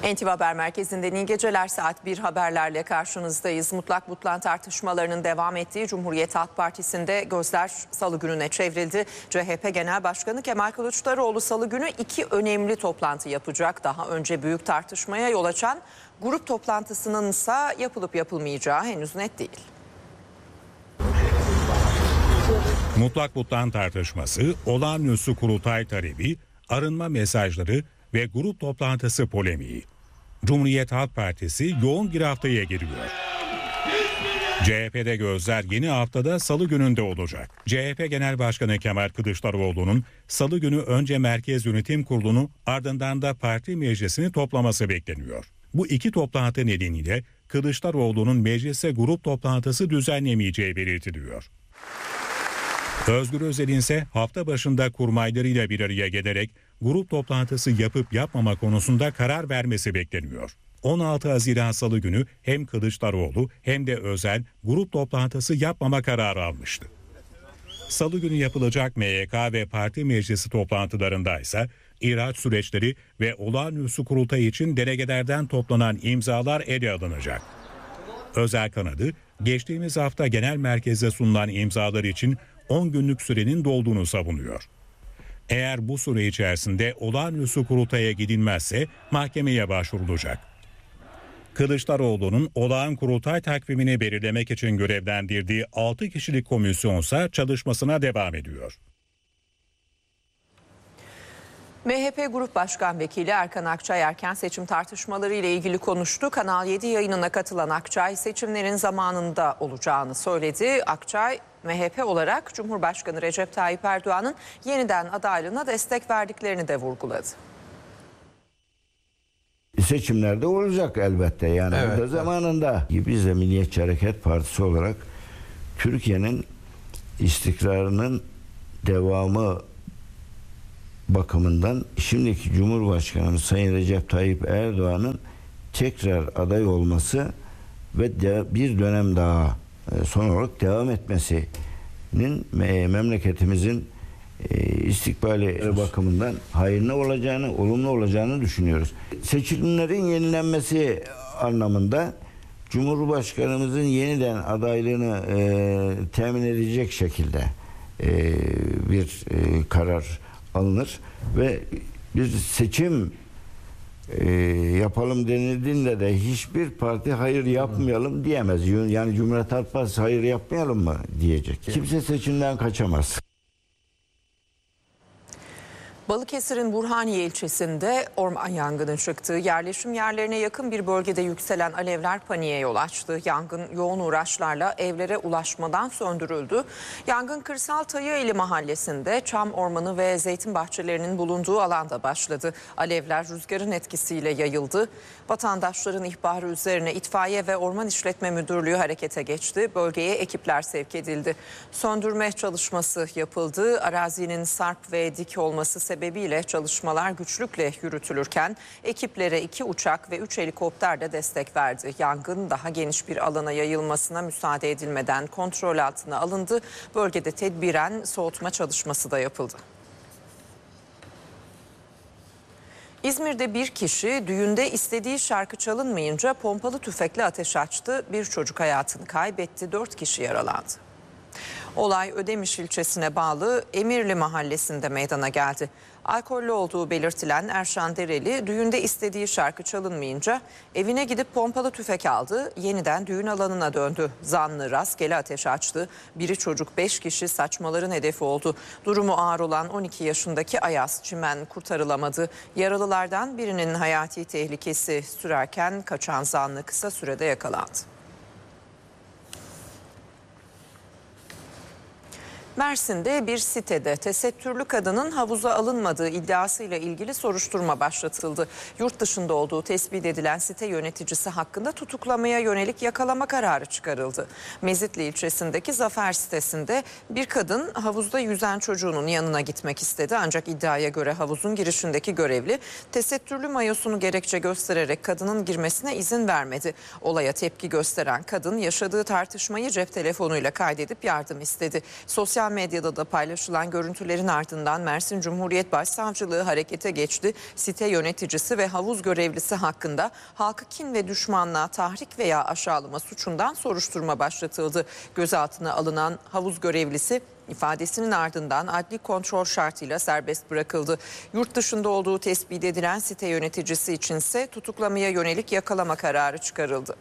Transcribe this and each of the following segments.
NTV Haber Merkezi'nden iyi geceler. Saat 1 haberlerle karşınızdayız. Mutlak butlan tartışmalarının devam ettiği Cumhuriyet Halk Partisi'nde gözler Salı gününe çevrildi. CHP Genel Başkanı Kemal Kılıçdaroğlu Salı günü 2 önemli toplantı yapacak. Daha önce büyük tartışmaya yol açan grup toplantısının ise yapılıp yapılmayacağı henüz net değil. Mutlak butlan tartışması, olağanüstü kurultay talebi, arınma mesajları ve grup toplantısı polemiği. Cumhuriyet Halk Partisi yoğun bir haftaya giriyor. CHP'de gözler yeni haftada Salı gününde olacak. CHP Genel Başkanı Kemal Kılıçdaroğlu'nun Salı günü önce Merkez Yönetim Kurulu'nu ardından da parti meclisini toplaması bekleniyor. Bu 2 toplantı nedeniyle Kılıçdaroğlu'nun meclise grup toplantısı düzenlemeyeceği belirtiliyor. Özgür Özel'in ise hafta başında kurmaylarıyla bir araya gelerek grup toplantısı yapıp yapmama konusunda karar vermesi bekleniyor. 16 Haziran Salı günü hem Kılıçdaroğlu hem de Özel grup toplantısı yapmama kararı almıştı. Salı günü yapılacak MYK ve parti meclisi toplantılarında ise ihraç süreçleri ve olağanüstü kurultay için delegelerden toplanan imzalar ele alınacak. Özel kanadı geçtiğimiz hafta genel merkezde sunulan imzalar için 10 günlük sürenin dolduğunu savunuyor. Eğer bu süre içerisinde olağanüstü kurultaya gidilmezse mahkemeye başvurulacak. Kılıçdaroğlu'nun olağan kurultay takvimini belirlemek için görevlendirdiği 6 kişilik komisyonsa çalışmasına devam ediyor. MHP Grup Başkan Vekili Erkan Akçay erken seçim tartışmaları ile ilgili konuştu. Kanal 7 yayınına katılan Akçay seçimlerin zamanında olacağını söyledi. Akçay MHP olarak Cumhurbaşkanı Recep Tayyip Erdoğan'ın yeniden adaylığına destek verdiklerini de vurguladı. Seçimlerde olacak elbette yani evet, burada zamanında. Biz de Milliyetçi Hareket Partisi olarak Türkiye'nin istikrarının devamı bakımından şimdiki Cumhurbaşkanımız Sayın Recep Tayyip Erdoğan'ın tekrar aday olması ve bir dönem daha son olarak devam etmesinin memleketimizin istikbali bakımından hayırlı olacağını, olumlu olacağını düşünüyoruz. Seçimlerin yenilenmesi anlamında Cumhurbaşkanımızın yeniden adaylığını temin edecek şekilde bir karar alınır ve bir seçim yapalım denildiğinde de hiçbir parti hayır yapmayalım diyemez. Yani Cumhuriyet Halk Partisi hayır yapmayalım mı diyecek. Kimse seçimden kaçamaz. Balıkesir'in Burhaniye ilçesinde orman yangını çıktı. Yerleşim yerlerine yakın bir bölgede yükselen alevler paniğe yol açtı. Yangın yoğun uğraşlarla evlere ulaşmadan söndürüldü. Yangın Kırsal Tayıeli mahallesinde çam ormanı ve zeytin bahçelerinin bulunduğu alanda başladı. Alevler rüzgarın etkisiyle yayıldı. Vatandaşların ihbarı üzerine İtfaiye ve Orman İşletme Müdürlüğü harekete geçti. Bölgeye ekipler sevk edildi. Söndürme çalışması yapıldı. Arazinin sarp ve dik olması sebebiyle çalışmalar güçlükle yürütülürken ekiplere 2 uçak ve 3 helikopter de destek verdi. Yangın daha geniş bir alana yayılmasına müsaade edilmeden kontrol altına alındı. Bölgede tedbiren soğutma çalışması da yapıldı. İzmir'de bir kişi düğünde istediği şarkı çalınmayınca pompalı tüfekle ateş açtı. Bir çocuk hayatını kaybetti, 4 kişi yaralandı. Olay Ödemiş ilçesine bağlı Emirli mahallesinde meydana geldi. Alkollü olduğu belirtilen Erşan Dereli düğünde istediği şarkı çalınmayınca evine gidip pompalı tüfek aldı. Yeniden düğün alanına döndü. Zanlı rastgele ateş açtı. Biri çocuk, 5 kişi saçmaların hedefi oldu. Durumu ağır olan 12 yaşındaki Ayaz Çimen kurtarılamadı. Yaralılardan birinin hayati tehlikesi sürerken kaçan zanlı kısa sürede yakalandı. Mersin'de bir sitede tesettürlü kadının havuza alınmadığı iddiasıyla ilgili soruşturma başlatıldı. Yurt dışında olduğu tespit edilen site yöneticisi hakkında tutuklamaya yönelik yakalama kararı çıkarıldı. Mezitli ilçesindeki Zafer sitesinde bir kadın havuzda yüzen çocuğunun yanına gitmek istedi. Ancak iddiaya göre havuzun girişindeki görevli tesettürlü mayosunu gerekçe göstererek kadının girmesine izin vermedi. Olaya tepki gösteren kadın yaşadığı tartışmayı cep telefonuyla kaydedip yardım istedi. Sosyal Sosyal medyada da paylaşılan görüntülerin ardından Mersin Cumhuriyet Başsavcılığı harekete geçti. Site yöneticisi ve havuz görevlisi hakkında halkı kin ve düşmanlığa tahrik veya aşağılama suçundan soruşturma başlatıldı. Gözaltına alınan havuz görevlisi ifadesinin ardından adli kontrol şartıyla serbest bırakıldı. Yurt dışında olduğu tespit edilen site yöneticisi içinse tutuklamaya yönelik yakalama kararı çıkarıldı.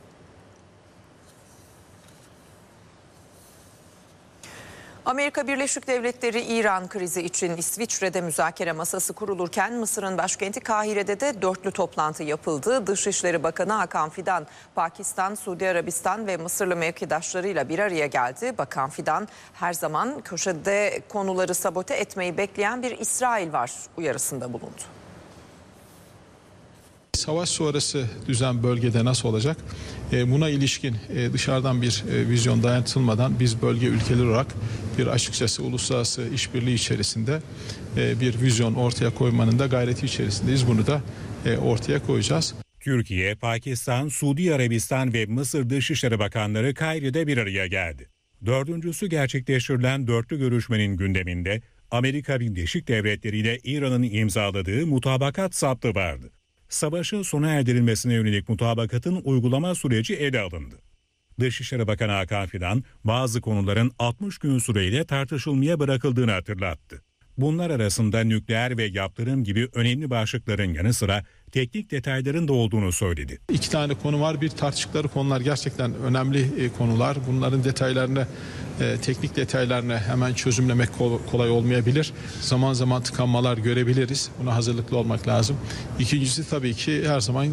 Amerika Birleşik Devletleri İran krizi için İsviçre'de müzakere masası kurulurken Mısır'ın başkenti Kahire'de de dörtlü toplantı yapıldı. Dışişleri Bakanı Hakan Fidan, Pakistan, Suudi Arabistan ve Mısırlı mevkidaşlarıyla bir araya geldi. Bakan Fidan, her zaman köşede konuları sabote etmeyi bekleyen bir İsrail var uyarısında bulundu. Savaş sonrası düzen bölgede nasıl olacak? Buna ilişkin dışarıdan bir vizyon dayatılmadan biz bölge ülkeleri olarak bir açıkçası uluslararası işbirliği içerisinde bir vizyon ortaya koymanın da gayreti içerisindeyiz. Bunu da ortaya koyacağız. Türkiye, Pakistan, Suudi Arabistan ve Mısır Dışişleri Bakanları Kahire'de bir araya geldi. Dördüncüsü gerçekleştirilen dörtlü görüşmenin gündeminde Amerika Birleşik Devletleri ile İran'ın imzaladığı mutabakat saptı vardı. Savaşın sona erdirilmesine yönelik mutabakatın uygulama süreci ele alındı. Dışişleri Bakanı Hakan Fidan bazı konuların 60 gün süreyle tartışılmaya bırakıldığını hatırlattı. Bunlar arasında nükleer ve yaptırım gibi önemli başlıkların yanı sıra teknik detayların da olduğunu söyledi. 2 tane konu var. Bir tartıştıkları konular gerçekten önemli konular. Bunların detaylarını, teknik detaylarını hemen çözümlemek kolay olmayabilir. Zaman zaman tıkanmalar görebiliriz. Buna hazırlıklı olmak lazım. İkincisi tabii ki her zaman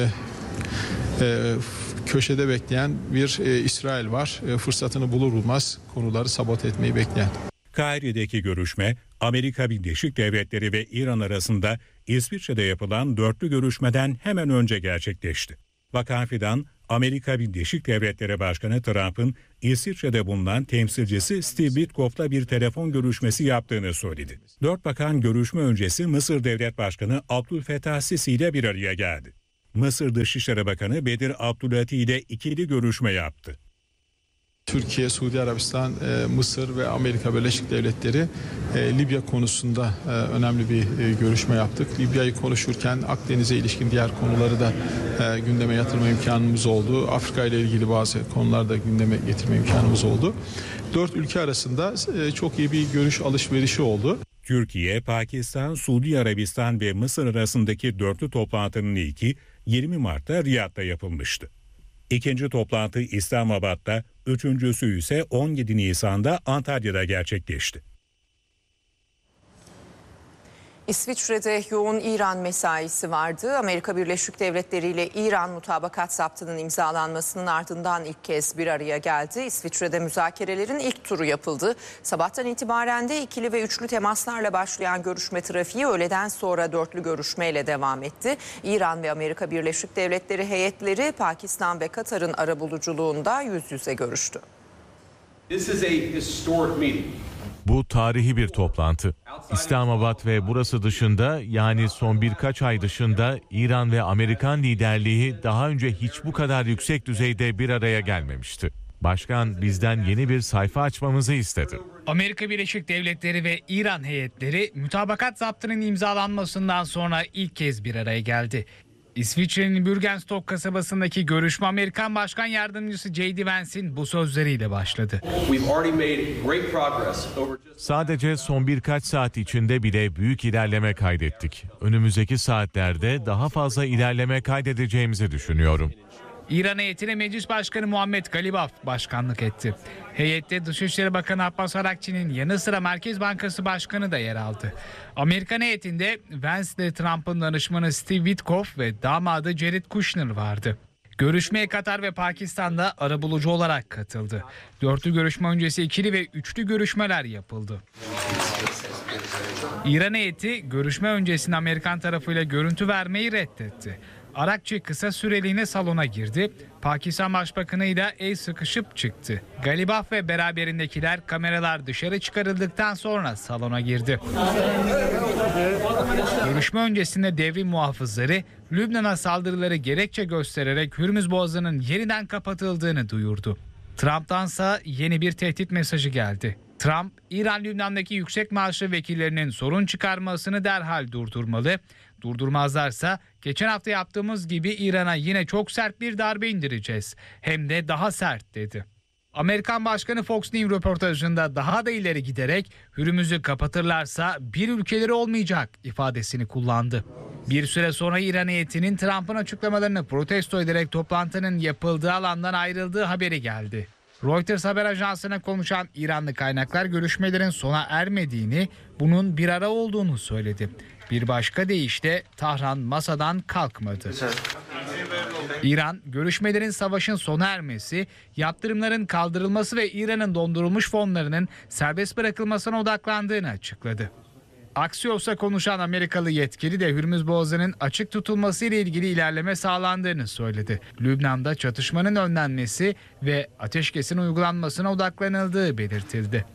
köşede bekleyen bir İsrail var. Fırsatını bulur bulmaz konuları sabote etmeyi bekleyen. Kahire'deki görüşme Amerika Birleşik Devletleri ve İran arasında İsviçre'de yapılan dörtlü görüşmeden hemen önce gerçekleşti. Bakan Fidan, Amerika Birleşik Devletleri Başkanı Trump'ın İsviçre'de bulunan temsilcisi Steve Witkoff'la bir telefon görüşmesi yaptığını söyledi. 4 bakan görüşme öncesi Mısır Devlet Başkanı Abdülfettah Sisi ile bir araya geldi. Mısır Dışişleri Bakanı Bedir Abdülati ile ikili görüşme yaptı. Türkiye, Suudi Arabistan, Mısır ve Amerika Birleşik Devletleri Libya konusunda önemli bir görüşme yaptık. Libya'yı konuşurken Akdeniz'e ilişkin diğer konuları da gündeme yatırma imkanımız oldu. Afrika ile ilgili bazı konuları da gündeme getirme imkanımız oldu. 4 ülke arasında çok iyi bir görüş alışverişi oldu. Türkiye, Pakistan, Suudi Arabistan ve Mısır arasındaki dörtlü toplantının ilki 20 Mart'ta Riyad'da yapılmıştı. İkinci toplantı İslamabad'da, üçüncüsü ise 17 Nisan'da Antalya'da gerçekleşti. İsviçre'de yoğun İran mesaisi vardı. Amerika Birleşik Devletleri ile İran mutabakat zaptının imzalanmasının ardından ilk kez bir araya geldi. İsviçre'de müzakerelerin ilk turu yapıldı. Sabahtan itibaren de ikili ve üçlü temaslarla başlayan görüşme trafiği öğleden sonra dörtlü görüşmeyle devam etti. İran ve Amerika Birleşik Devletleri heyetleri Pakistan ve Katar'ın arabuluculuğunda yüz yüze görüştü. This is a historic meeting. Bu tarihi bir toplantı. İslamabad ve burası dışında, yani son birkaç ay dışında İran ve Amerikan liderliği daha önce hiç bu kadar yüksek düzeyde bir araya gelmemişti. Başkan bizden yeni bir sayfa açmamızı istedi. Amerika Birleşik Devletleri ve İran heyetleri mutabakat zaptının imzalanmasından sonra ilk kez bir araya geldi. İsviçre'nin Bürgenstock kasabasındaki görüşme Amerikan Başkan Yardımcısı J.D. Vance'in bu sözleriyle başladı. Sadece son birkaç saat içinde bile büyük ilerleme kaydettik. Önümüzdeki saatlerde daha fazla ilerleme kaydedeceğimizi düşünüyorum. İran heyetine Meclis Başkanı Muhammed Galibaf başkanlık etti. Heyette Dışişleri Bakanı Abbas Arakçı'nın yanı sıra Merkez Bankası Başkanı da yer aldı. Amerikan heyetinde Vance ile Trump'ın danışmanı Steve Witkoff ve damadı Jared Kushner vardı. Görüşmeye Katar ve Pakistan'da arabulucu olarak katıldı. Dörtlü görüşme öncesi ikili ve üçlü görüşmeler yapıldı. İran heyeti görüşme öncesinde Amerikan tarafıyla görüntü vermeyi reddetti. Arakçı kısa süreliğine salona girdi. Pakistan Başbakanı ile el sıkışıp çıktı. Galibaf ve beraberindekiler kameralar dışarı çıkarıldıktan sonra salona girdi. Görüşme öncesinde devrim muhafızları Lübnan'a saldırıları gerekçe göstererek Hürmüz Boğazı'nın yeniden kapatıldığını duyurdu. Trump'tansa yeni bir tehdit mesajı geldi. Trump, İran Lübnan'daki yüksek maaşlı vekillerinin sorun çıkarmasını derhal durdurmalı. Durdurmazlarsa geçen hafta yaptığımız gibi İran'a yine çok sert bir darbe indireceğiz. Hem de daha sert dedi. Amerikan Başkanı Fox News röportajında daha da ileri giderek Hürmüz'ü kapatırlarsa bir ülkeleri olmayacak ifadesini kullandı. Bir süre sonra İran heyetinin Trump'ın açıklamalarını protesto ederek toplantının yapıldığı alandan ayrıldığı haberi geldi. Reuters haber ajansına konuşan İranlı kaynaklar görüşmelerin sona ermediğini, bunun bir ara olduğunu söyledi. Bir başka deyişle Tahran masadan kalkmadı. İran, görüşmelerin savaşın sona ermesi, yaptırımların kaldırılması ve İran'ın dondurulmuş fonlarının serbest bırakılmasına odaklandığını açıkladı. Axios'a konuşan Amerikalı yetkili de Hürmüz Boğazı'nın açık tutulması ile ilgili ilerleme sağlandığını söyledi. Lübnan'da çatışmanın önlenmesi ve ateşkesin uygulanmasına odaklanıldığı belirtildi.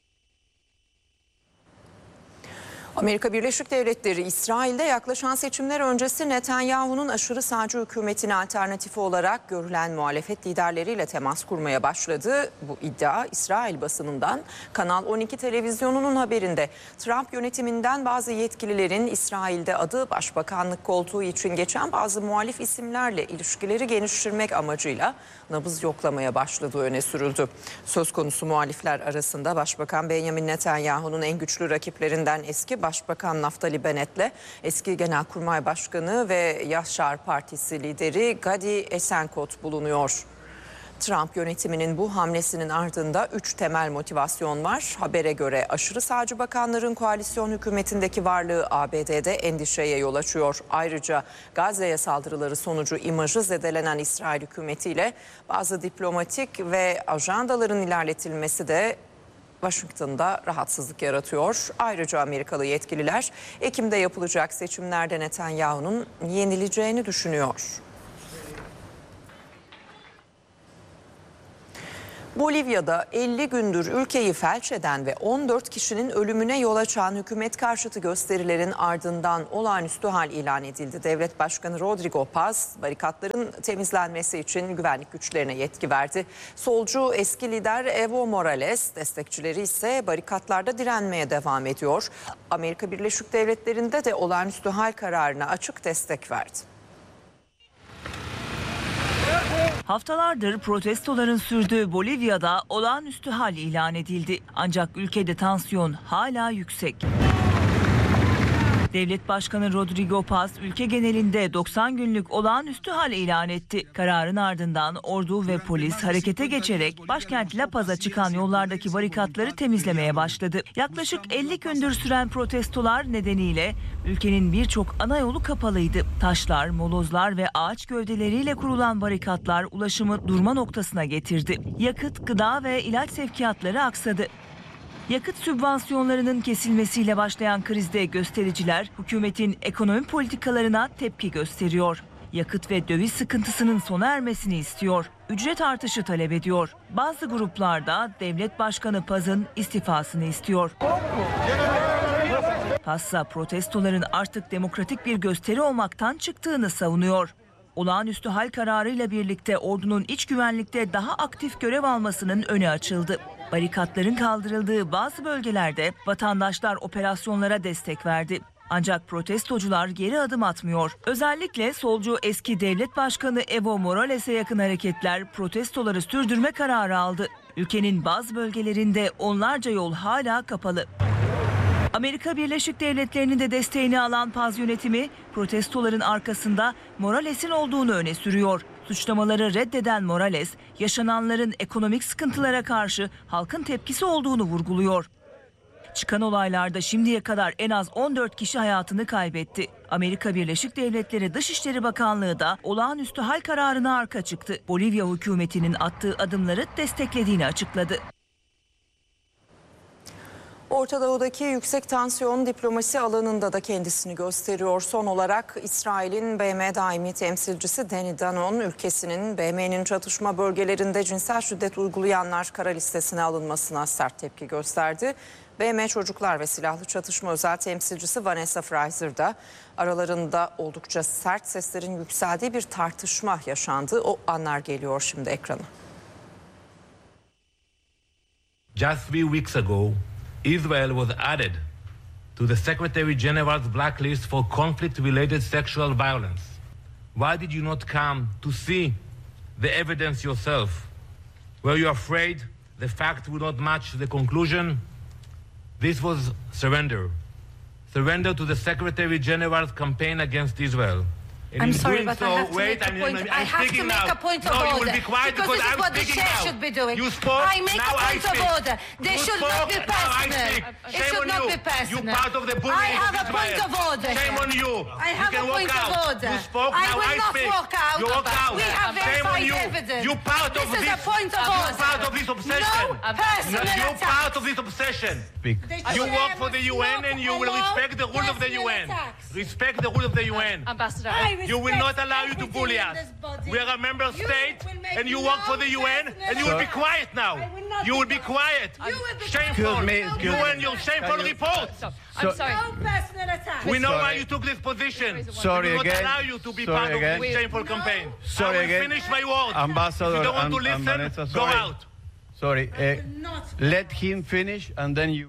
Amerika Birleşik Devletleri, İsrail'de yaklaşan seçimler öncesi Netanyahu'nun aşırı sağcı hükümetine alternatifi olarak görülen muhalefet liderleriyle temas kurmaya başladı. Bu iddia İsrail basınından Kanal 12 televizyonunun haberinde. Trump yönetiminden bazı yetkililerin İsrail'de adı başbakanlık koltuğu için geçen bazı muhalif isimlerle ilişkileri geliştirmek amacıyla nabız yoklamaya başladığı öne sürüldü. Söz konusu muhalifler arasında Başbakan Benjamin Netanyahu'nun en güçlü rakiplerinden eski Başbakan Naftali Bennett'le eski Genelkurmay Başkanı ve Yaşar Partisi lideri Gadi Eisenkot bulunuyor. Trump yönetiminin bu hamlesinin ardında 3 temel motivasyon var. Habere göre aşırı sağcı bakanların koalisyon hükümetindeki varlığı ABD'de endişeye yol açıyor. Ayrıca Gazze'ye saldırıları sonucu imajı zedelenen İsrail hükümetiyle bazı diplomatik ve ajandaların ilerletilmesi de Washington'da rahatsızlık yaratıyor. Ayrıca Amerikalı yetkililer Ekim'de yapılacak seçimlerde Netanyahu'nun yenileceğini düşünüyor. Bolivya'da 50 gündür ülkeyi felç eden ve 14 kişinin ölümüne yol açan hükümet karşıtı gösterilerin ardından olağanüstü hal ilan edildi. Devlet Başkanı Rodrigo Paz, barikatların temizlenmesi için güvenlik güçlerine yetki verdi. Solcu eski lider Evo Morales, destekçileri ise barikatlarda direnmeye devam ediyor. Amerika Birleşik Devletleri'nde de olağanüstü hal kararına açık destek verdi. Haftalardır protestoların sürdüğü Bolivya'da olağanüstü hal ilan edildi. Ancak ülkede tansiyon hala yüksek. Devlet Başkanı Rodrigo Paz ülke genelinde 90 günlük olağanüstü hal ilan etti. Kararın ardından ordu ve polis harekete geçerek başkent La Paz'a çıkan yollardaki barikatları temizlemeye başladı. Yaklaşık 50 gündür süren protestolar nedeniyle ülkenin birçok ana yolu kapalıydı. Taşlar, molozlar ve ağaç gövdeleriyle kurulan barikatlar ulaşımı durma noktasına getirdi. Yakıt, gıda ve ilaç sevkiyatları aksadı. Yakıt sübvansiyonlarının kesilmesiyle başlayan krizde göstericiler hükümetin ekonomi politikalarına tepki gösteriyor. Yakıt ve döviz sıkıntısının sona ermesini istiyor. Ücret artışı talep ediyor. Bazı gruplarda Devlet Başkanı Paz'ın istifasını istiyor. Pazsa protestoların artık demokratik bir gösteri olmaktan çıktığını savunuyor. Olağanüstü hal kararıyla birlikte ordunun iç güvenlikte daha aktif görev almasının önü açıldı. Barikatların kaldırıldığı bazı bölgelerde vatandaşlar operasyonlara destek verdi. Ancak protestocular geri adım atmıyor. Özellikle solcu eski devlet başkanı Evo Morales'e yakın hareketler protestoları sürdürme kararı aldı. Ülkenin bazı bölgelerinde onlarca yol hala kapalı. Amerika Birleşik Devletleri'nin de desteğini alan Paz yönetimi protestoların arkasında Morales'in olduğunu öne sürüyor. Suçlamaları reddeden Morales, yaşananların ekonomik sıkıntılara karşı halkın tepkisi olduğunu vurguluyor. Çıkan olaylarda şimdiye kadar en az 14 kişi hayatını kaybetti. Amerika Birleşik Devletleri Dışişleri Bakanlığı da olağanüstü hal kararına arka çıktı. Bolivya hükümetinin attığı adımları desteklediğini açıkladı. Orta Doğu'daki yüksek tansiyon diplomasi alanında da kendisini gösteriyor. Son olarak İsrail'in BM daimi temsilcisi Danny Danon ülkesinin BM'nin çatışma bölgelerinde cinsel şiddet uygulayanlar kara listesine alınmasına sert tepki gösterdi. BM Çocuklar ve Silahlı Çatışma Özel Temsilcisi Vanessa Fraser da aralarında oldukça sert seslerin yükseldiği bir tartışma yaşandı. O anlar geliyor şimdi ekrana. Just 3 weeks ago, Israel was added to the Secretary General's blacklist for conflict-related sexual violence. Why did you not come to see the evidence yourself? Were you afraid the fact would not match the conclusion? This was surrender. Surrender to the Secretary General's campaign against Israel. And I'm in sorry, doing but so, I have to wait, make a point. I have to make a point of no, order. you will be quiet because this is I'm what the speaking chair now. should be doing. You spoke, I make now a point I of speak. order. They You should not be spoke, now I personal. speak. It Shame should on not you. be personal. You part of the bullying I have of a point Israel. of order. Shame on you. I have you can a point walk of out. order. You spoke, I now will I not speak. walk out. You walk out. We have Shame on verified you. evidence. You part of This is a point of You order. part of this obsession. No personal You attack. part of this obsession. You work for the UN and you will respect the rules of the UN. Respect the rules of the UN. Ambassador, You will not allow you to bully us. We are a member state and you work for the UN and you will be quiet now. You will be quiet. Shameful. You and your shameful reports. I'm sorry. No personal attack. We know why you took this position. Sorry we will again. not allow you to be Sorry part of again. this shameful campaign. Sorry I will again. finish my words. Ambassador If you don't want to and listen, Vanessa, go sorry. out. Sorry. Let him finish and then you.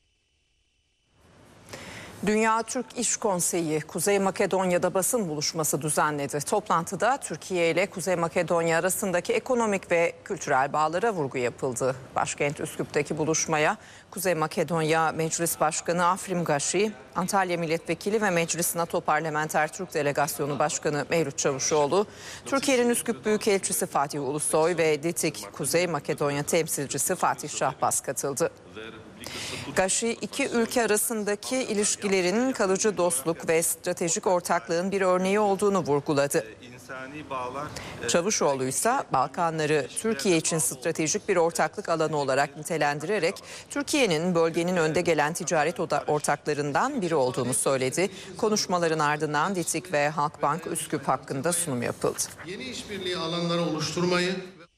Dünya Türk İş Konseyi Kuzey Makedonya'da basın buluşması düzenledi. Toplantıda Türkiye ile Kuzey Makedonya arasındaki ekonomik ve kültürel bağlara vurgu yapıldı. Başkent Üsküp'teki buluşmaya Kuzey Makedonya Meclis Başkanı Afrim Gashi, Antalya Milletvekili ve Meclis NATO Parlamenter Türk Delegasyonu Başkanı Mevlüt Çavuşoğlu, Türkiye'nin Üsküp Büyükelçisi Fatih Ulusoy ve DİTİK Kuzey Makedonya temsilcisi Fatih Şahbaz katıldı. Gashi, iki ülke arasındaki ilişkilerin kalıcı dostluk ve stratejik ortaklığın bir örneği olduğunu vurguladı. Çavuşoğlu ise Balkanları Türkiye için stratejik bir ortaklık alanı olarak nitelendirerek Türkiye'nin bölgenin önde gelen ticaret ortaklarından biri olduğunu söyledi. Konuşmaların ardından DİTİK ve Halkbank Üsküp hakkında sunum yapıldı. Yeni işbirliği alanları oluşturmayı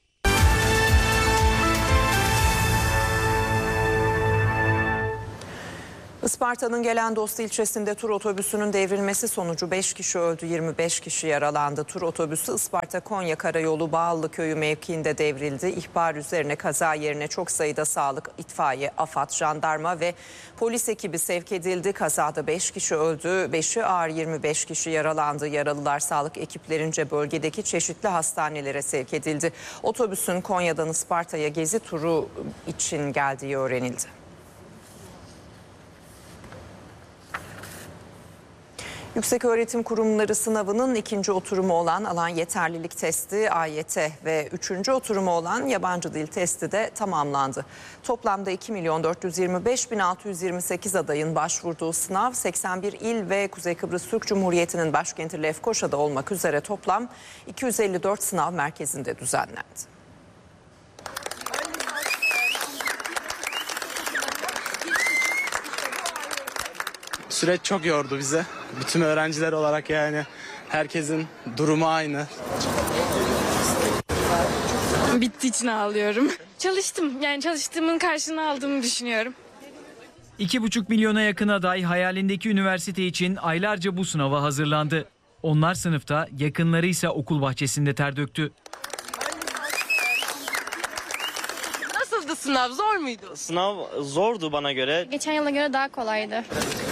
Isparta'nın Gelendost ilçesinde tur otobüsünün devrilmesi sonucu 5 kişi öldü, 25 kişi yaralandı. Tur otobüsü Isparta-Konya Karayolu Bağlı Köyü mevkiinde devrildi. İhbar üzerine kaza yerine çok sayıda sağlık, itfaiye, AFAD, jandarma ve polis ekibi sevk edildi. Kazada 5 kişi öldü, 5'i ağır, 25 kişi yaralandı. Yaralılar sağlık ekiplerince bölgedeki çeşitli hastanelere sevk edildi. Otobüsün Konya'dan Isparta'ya gezi turu için geldiği öğrenildi. Yükseköğretim Kurumları sınavının ikinci oturumu olan alan yeterlilik testi AYT ve üçüncü oturumu olan yabancı dil testi de tamamlandı. Toplamda 2.425.628 adayın başvurduğu sınav 81 il ve Kuzey Kıbrıs Türk Cumhuriyeti'nin başkenti Lefkoşa'da olmak üzere toplam 254 sınav merkezinde düzenlendi. Süreç çok yordu bize. Bütün öğrenciler olarak yani herkesin durumu aynı. Bittiği için ağlıyorum. Çalıştım. Yani çalıştığımın karşılığını aldığımı düşünüyorum. 2,5 milyona yakın aday hayalindeki üniversite için aylarca bu sınava hazırlandı. Onlar sınıfta, yakınları ise okul bahçesinde ter döktü. Nasıldı sınav? Zor muydu? Sınav zordu bana göre. Geçen yıla göre daha kolaydı.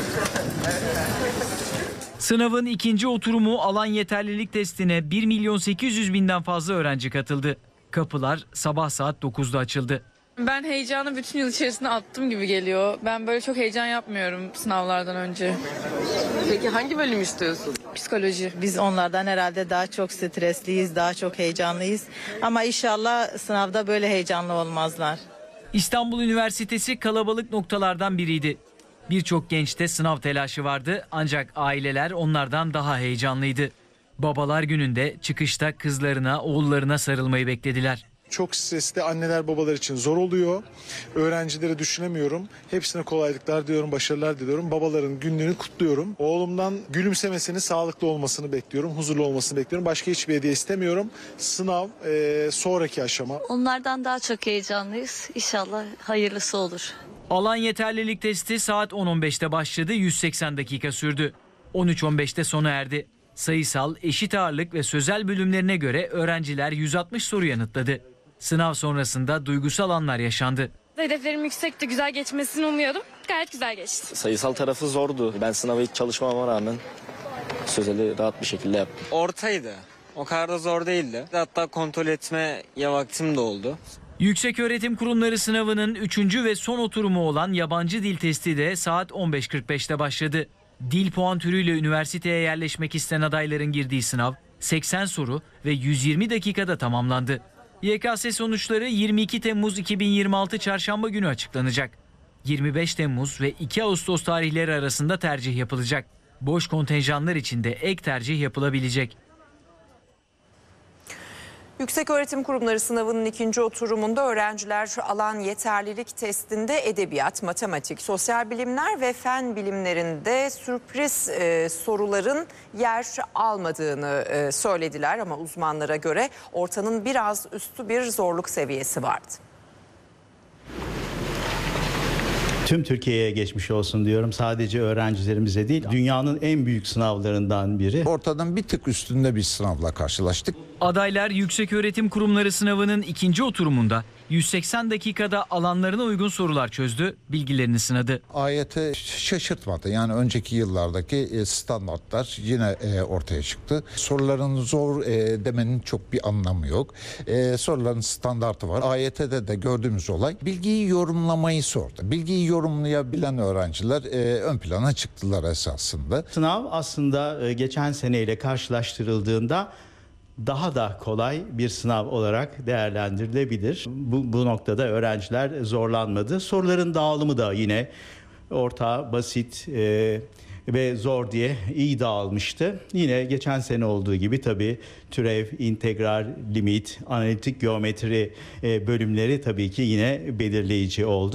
Sınavın ikinci oturumu alan yeterlilik testine 1.800.000'den fazla öğrenci katıldı. Kapılar sabah saat 9'da açıldı. Ben heyecanı bütün yıl içerisinde attım gibi geliyor. Ben böyle çok heyecan yapmıyorum sınavlardan önce. Peki hangi bölüm istiyorsun? Psikoloji. Biz onlardan herhalde daha çok stresliyiz, daha çok heyecanlıyız. Ama inşallah sınavda böyle heyecanlı olmazlar. İstanbul Üniversitesi kalabalık noktalardan biriydi. Birçok gençte sınav telaşı vardı ancak aileler onlardan daha heyecanlıydı. Babalar gününde çıkışta kızlarına, oğullarına sarılmayı beklediler. Çok stresli, anneler babalar için zor oluyor. Öğrencileri düşünemiyorum. Hepsine kolaylıklar diliyorum, başarılar diliyorum. Babaların günlüğünü kutluyorum. Oğlumdan gülümsemesini, sağlıklı olmasını bekliyorum, huzurlu olmasını bekliyorum. Başka hiçbir hediye istemiyorum. Sınav sonraki aşama. Onlardan daha çok heyecanlıyız. İnşallah hayırlısı olur. Alan yeterlilik testi saat 10.15'te başladı, 180 dakika sürdü. 13.15'te sona erdi. Sayısal, eşit ağırlık ve sözel bölümlerine göre öğrenciler 160 soru yanıtladı. Sınav sonrasında duygusal anlar yaşandı. hedeflerim yüksekti. Güzel geçmesini umuyordum. Gayet güzel geçti. Sayısal tarafı zordu. Ben sınava hiç çalışmama rağmen sözeli rahat bir şekilde yaptım. Ortaydı. O kadar da zor değildi. Hatta kontrol etmeye vaktim de oldu. Yükseköğretim Kurumları sınavının 3. ve son oturumu olan yabancı dil testi de saat 15.45'te başladı. Dil puan türüyle üniversiteye yerleşmek isteyen adayların girdiği sınav 80 soru ve 120 dakikada tamamlandı. YKS sonuçları 22 Temmuz 2026 Çarşamba günü açıklanacak. 25 Temmuz ve 2 Ağustos tarihleri arasında tercih yapılacak. Boş kontenjanlar için de ek tercih yapılabilecek. Yükseköğretim Kurumları sınavının 2. oturumunda öğrenciler alan yeterlilik testinde edebiyat, matematik, sosyal bilimler ve fen bilimlerinde sürpriz soruların yer almadığını söylediler. Ama uzmanlara göre ortanın biraz üstü bir zorluk seviyesi vardı. Tüm Türkiye'ye geçmiş olsun diyorum. Sadece öğrencilerimize değil, dünyanın en büyük sınavlarından biri. Ortadan bir tık üstünde bir sınavla karşılaştık. Adaylar Yükseköğretim Kurumları sınavının 2. oturumunda 180 dakikada alanlarına uygun sorular çözdü, bilgilerini sınadı. AYT şaşırtmadı. Yani önceki yıllardaki standartlar yine ortaya çıktı. Soruların zor demenin çok bir anlamı yok. Soruların standartı var. AYT'de de gördüğümüz olay bilgiyi yorumlamayı sordu. Bilgiyi yorumlayabilen öğrenciler ön plana çıktılar esasında. Sınav aslında geçen seneyle karşılaştırıldığında daha da kolay bir sınav olarak değerlendirilebilir. Bu noktada öğrenciler zorlanmadı. Soruların dağılımı da yine orta, basit ve zor diye iyi dağılmıştı. Yine geçen sene olduğu gibi tabii türev, integral, limit, analitik geometri bölümleri tabii ki yine belirleyici oldu.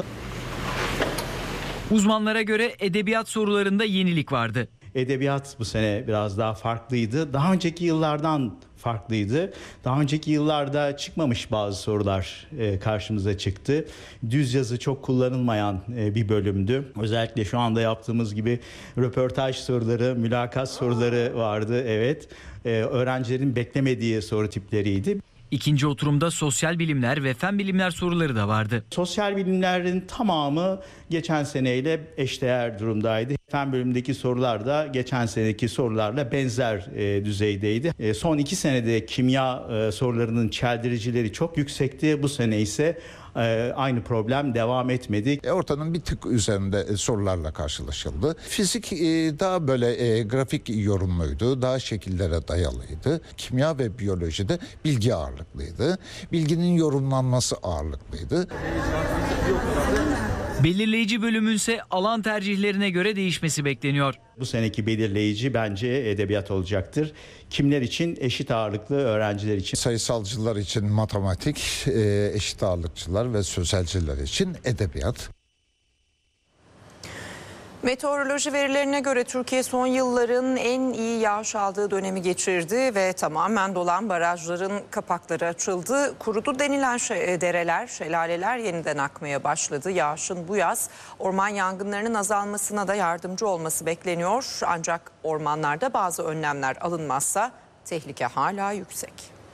Uzmanlara göre edebiyat sorularında yenilik vardı. Edebiyat bu sene biraz daha farklıydı. Daha önceki yıllardan farklıydı. Daha önceki yıllarda çıkmamış bazı sorular karşımıza çıktı. Düz yazı çok kullanılmayan bir bölümdü. Özellikle şu anda yaptığımız gibi röportaj soruları, mülakat soruları vardı. Evet, öğrencilerin beklemediği soru tipleriydi. 2. oturumda sosyal bilimler ve fen bilimler soruları da vardı. Sosyal bilimlerin tamamı geçen seneyle eşdeğer durumdaydı. Fen bölümündeki sorular da geçen seneki sorularla benzer düzeydeydi. Son 2 senede kimya sorularının çeldiricileri çok yüksekti. Bu sene ise aynı problem devam etmedi. Ortanın bir tık üzerinde sorularla karşılaşıldı. Fizik daha böyle grafik yorumluydu, daha şekillere dayalıydı. Kimya ve biyolojide bilgi ağırlıklıydı. Bilginin yorumlanması ağırlıklıydı. Belirleyici bölümün ise alan tercihlerine göre değişmesi bekleniyor. Bu seneki belirleyici bence edebiyat olacaktır. Kimler için? Eşit ağırlıklı öğrenciler için. Sayısalcılar için matematik, eşit ağırlıkçılar ve sözelciler için edebiyat. Meteoroloji verilerine göre Türkiye son yılların en iyi yağış aldığı dönemi geçirdi ve tamamen dolan barajların kapakları açıldı. Kurudu denilen dereler, şelaleler yeniden akmaya başladı. Yağışın bu yaz orman yangınlarının azalmasına da yardımcı olması bekleniyor. Ancak ormanlarda bazı önlemler alınmazsa tehlike hala yüksek.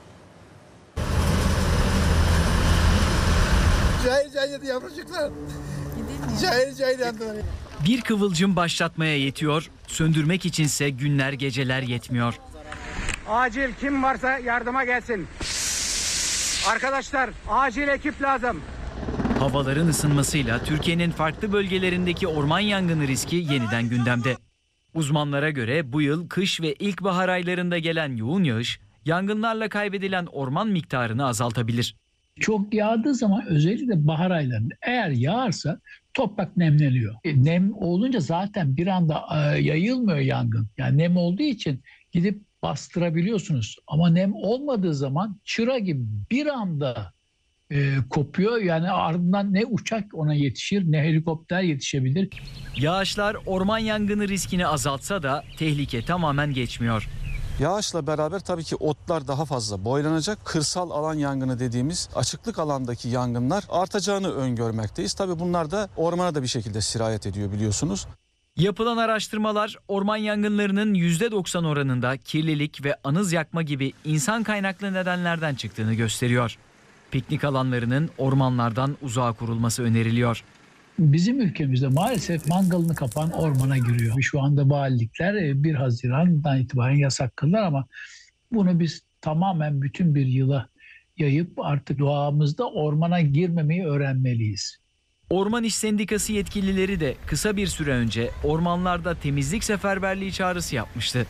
Cahil cahil yavrucuklar. Cahil cahil yandılar. Bir kıvılcım başlatmaya yetiyor, söndürmek içinse günler geceler yetmiyor. Acil kim varsa yardıma gelsin. Arkadaşlar acil ekip lazım. Havaların ısınmasıyla Türkiye'nin farklı bölgelerindeki orman yangını riski yeniden gündemde. Uzmanlara göre bu yıl kış ve ilkbahar aylarında gelen yoğun yağış yangınlarla kaybedilen orman miktarını azaltabilir. Çok yağdığı zaman özellikle bahar aylarında eğer yağarsa toprak nemleniyor. Nem olunca zaten bir anda yayılmıyor yangın. Yani nem olduğu için gidip bastırabiliyorsunuz. Ama nem olmadığı zaman çıra gibi bir anda kopuyor. Yani ardından ne uçak ona yetişir ne helikopter yetişebilir. Yağışlar orman yangını riskini azaltsa da tehlike tamamen geçmiyor. Yağışla beraber tabii ki otlar daha fazla boylanacak. Kırsal alan yangını dediğimiz açıklık alandaki yangınlar artacağını öngörmekteyiz. Tabii bunlar da ormana da bir şekilde sirayet ediyor biliyorsunuz. Yapılan araştırmalar orman yangınlarının %90 oranında kirlilik ve anız yakma gibi insan kaynaklı nedenlerden çıktığını gösteriyor. Piknik alanlarının ormanlardan uzağa kurulması öneriliyor. Bizim ülkemizde maalesef mangalını kapan ormana giriyor. Şu anda valilikler 1 Haziran'dan itibaren yasak kıldılar ama bunu biz tamamen bütün bir yıla yayıp artık doğamızda ormana girmemeyi öğrenmeliyiz. Orman İş Sendikası yetkilileri de kısa bir süre önce ormanlarda temizlik seferberliği çağrısı yapmıştı.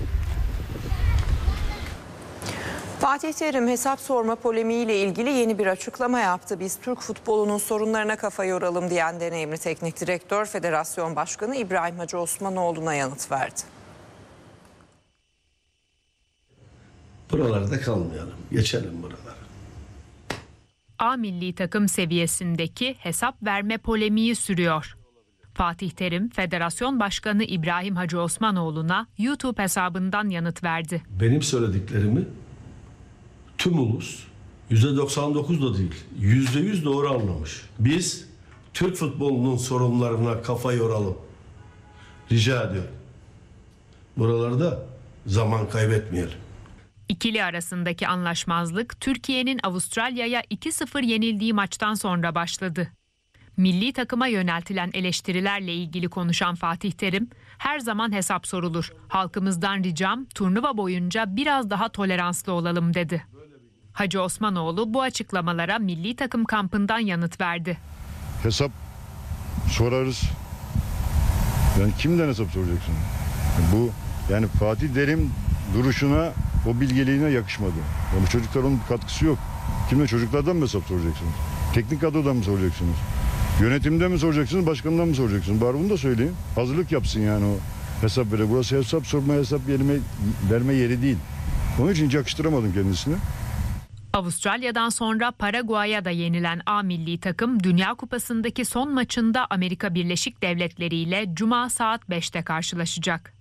Fatih Terim hesap sorma polemiğiyle ilgili yeni bir açıklama yaptı. Biz Türk futbolunun sorunlarına kafa yoralım diyen deneyimli teknik direktör Federasyon Başkanı İbrahim Hacı Osmanoğlu'na yanıt verdi. Buralarda kalmayalım, geçelim buraları. A milli takım seviyesindeki hesap verme polemiği sürüyor. Fatih Terim, Federasyon Başkanı İbrahim Hacı Osmanoğlu'na YouTube hesabından yanıt verdi. Benim söylediklerimi tüm ulus %99 da değil, %100 doğru anlamış. Biz Türk futbolunun sorunlarına kafa yoralım. Rica ediyorum. Buralarda zaman kaybetmeyelim. İkili arasındaki anlaşmazlık Türkiye'nin Avustralya'ya 2-0 yenildiği maçtan sonra başladı. Milli takıma yöneltilen eleştirilerle ilgili konuşan Fatih Terim, her zaman hesap sorulur. Halkımızdan ricam turnuva boyunca biraz daha toleranslı olalım dedi. Hacı Osmanoğlu bu açıklamalara milli takım kampından yanıt verdi. Hesap sorarız. Yani kimden hesap soracaksın? Bu yani Fatih Terim duruşuna, o bilgeliğine yakışmadı. Yani bu çocuklar onun katkısı yok. Kimden, çocuklardan mı hesap soracaksınız? Teknik kadrodan mı soracaksınız? Yönetimden mi soracaksınız, başkandan mı soracaksınız? Bari bunu da söyleyin. Hazırlık yapsın yani o hesap verir. Burası hesap sorma, hesap verme yeri değil. Onun için hiç yakıştıramadım kendisine. Avustralya'dan sonra Paraguay'a da yenilen A milli takım Dünya Kupası'ndaki son maçında Amerika Birleşik Devletleri ile Cuma saat 5'te karşılaşacak.